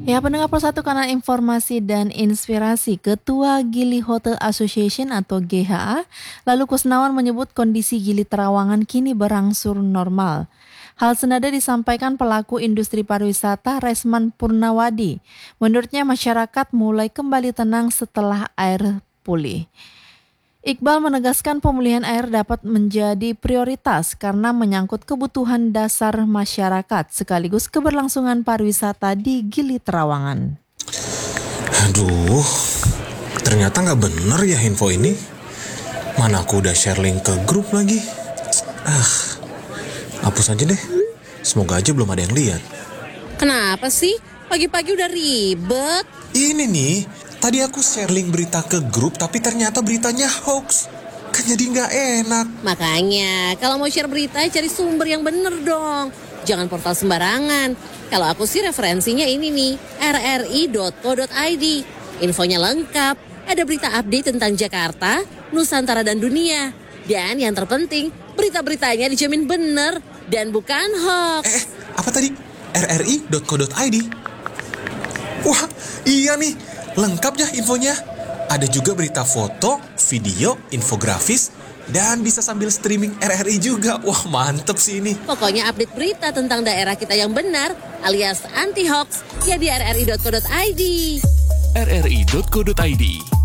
Ya, pendengar Persatu Kanal Informasi dan Inspirasi, Ketua Gili Hotel Association atau GHA, lalu Kusnawan menyebut kondisi Gili Trawangan kini berangsur normal. Hal senada disampaikan pelaku industri pariwisata Resman Purnawadi. Menurutnya masyarakat mulai kembali tenang setelah air pulih. Iqbal menegaskan pemulihan air dapat menjadi prioritas karena menyangkut kebutuhan dasar masyarakat sekaligus keberlangsungan pariwisata di Gili Trawangan. Aduh, ternyata nggak bener ya info ini. Mana aku udah share link ke grup lagi. Hapus aja deh. Semoga aja belum ada yang lihat. Kenapa sih? Pagi-pagi udah ribet. Ini nih, tadi aku share link berita ke grup tapi ternyata beritanya hoax. Kan jadi nggak enak. Makanya, kalau mau share berita cari sumber yang bener dong. Jangan portal sembarangan. Kalau aku sih referensinya ini nih, rri.co.id. Infonya lengkap, ada berita update tentang Jakarta, Nusantara dan dunia. Dan yang terpenting, berita-beritanya dijamin bener dan bukan hoax. Apa tadi? rri.co.id? Wah, iya nih. Lengkap ya infonya. Ada juga berita foto, video, infografis, dan bisa sambil streaming RRI juga. Wah, mantep sih ini. Pokoknya update berita tentang daerah kita yang benar alias anti-hoax ya di rri.co.id. rri.co.id